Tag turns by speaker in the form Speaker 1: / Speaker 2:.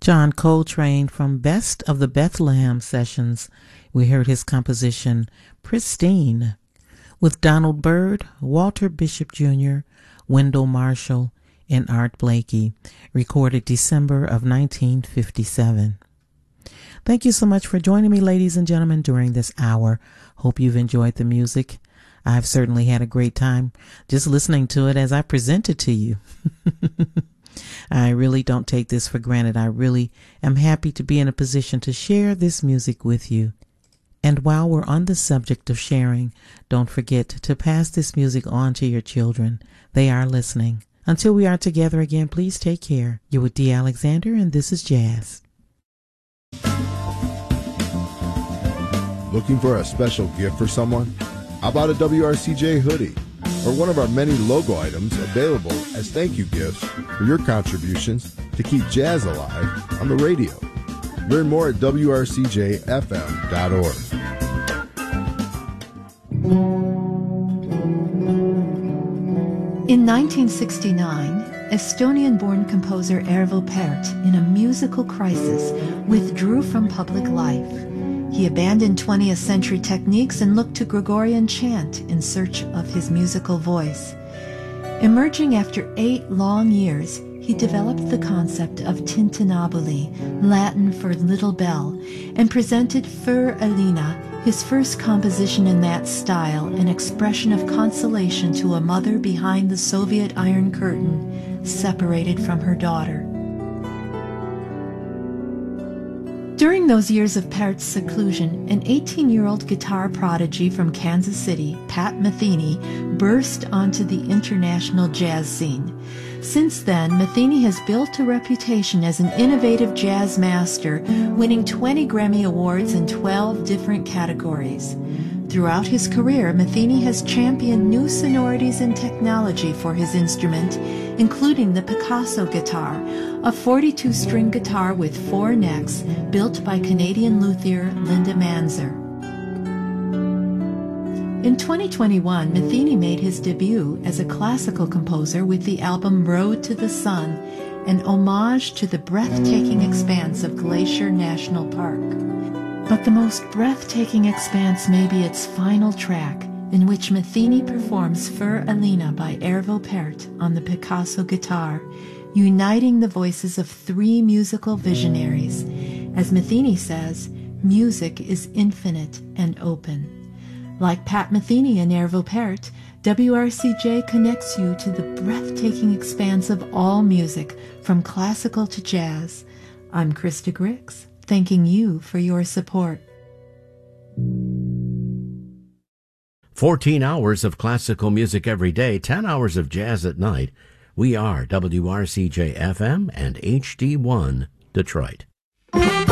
Speaker 1: John Coltrane from Best of the Bethlehem Sessions. We heard his composition, Pristine, with Donald Byrd, Walter Bishop Jr., Wendell Marshall, and Art Blakey, recorded December of 1957. Thank you so much for joining me, ladies and gentlemen, during this hour. Hope you've enjoyed the music. I've certainly had a great time just listening to it as I present it to you. I really don't take this for granted. I really am happy to be in a position to share this music with you. And while we're on the subject of sharing, don't forget to pass this music on to your children. They are listening. Until we are together again, please take care. You're with Dee Alexander, and this is Jazz.
Speaker 2: Looking for a special gift for someone? How about a WRCJ hoodie? Or one of our many logo items available as thank you gifts for your contributions to keep jazz alive on the radio. Learn more at wrcjfm.org.
Speaker 3: In 1969, Estonian-born composer Ervo Pärt, in a musical crisis, withdrew from public life. He abandoned 20th century techniques and looked to Gregorian chant in search of his musical voice. Emerging after 8 long years, he developed the concept of tintinnabuli, Latin for little bell, and presented Für Elina, his first composition in that style, an expression of consolation to a mother behind the Soviet Iron Curtain, separated from her daughter. During those years of Pärt's seclusion, an 18-year-old guitar prodigy from Kansas City, Pat Metheny, burst onto the international jazz scene. Since then, Metheny has built a reputation as an innovative jazz master, winning 20 Grammy Awards in 12 different categories. Throughout his career, Metheny has championed new sonorities and technology for his instrument, including the Picasso guitar, a 42-string guitar with 4 necks built by Canadian luthier Linda Manzer. In 2021, Metheny made his debut as a classical composer with the album Road to the Sun, an homage to the breathtaking expanse of Glacier National Park. But the most breathtaking expanse may be its final track, in which Metheny performs Für Elina by Ervo Pärt on the Picasso guitar, uniting the voices of 3 musical visionaries. As Metheny says, music is infinite and open. Like Pat Metheny and Ervo Pärt, WRCJ connects you to the breathtaking expanse of all music, from classical to jazz. I'm Krista Griggs, thanking you for your support.
Speaker 4: 14 hours of classical music every day, 10 hours of jazz at night. We are WRCJ FM and HD1 Detroit.